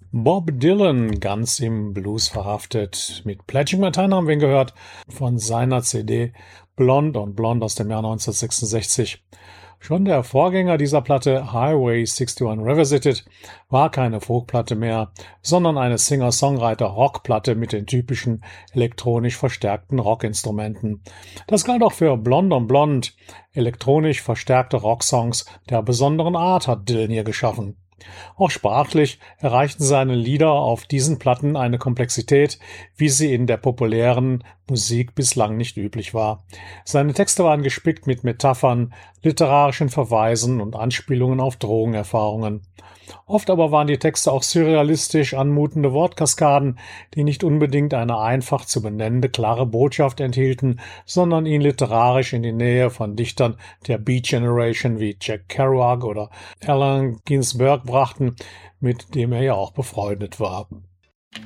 Bob Dylan, ganz im Blues verhaftet. Mit Pledging My Time haben wir ihn gehört von seiner CD Blonde und Blonde aus dem Jahr 1966. Schon der Vorgänger dieser Platte, Highway 61 Revisited, war keine Folkplatte mehr, sondern eine Singer-Songwriter-Rockplatte mit den typischen elektronisch verstärkten Rockinstrumenten. Das galt auch für Blonde und Blonde. Elektronisch verstärkte Rocksongs der besonderen Art hat Dylan hier geschaffen. Auch sprachlich erreichten seine Lieder auf diesen Platten eine Komplexität, wie sie in der populären Musik bislang nicht üblich war. Seine Texte waren gespickt mit Metaphern, literarischen Verweisen und Anspielungen auf Drogenerfahrungen. Oft aber waren die Texte auch surrealistisch anmutende Wortkaskaden, die nicht unbedingt eine einfach zu benennende klare Botschaft enthielten, sondern ihn literarisch in die Nähe von Dichtern der Beat Generation wie Jack Kerouac oder Allen Ginsberg brachten, mit dem er ja auch befreundet war.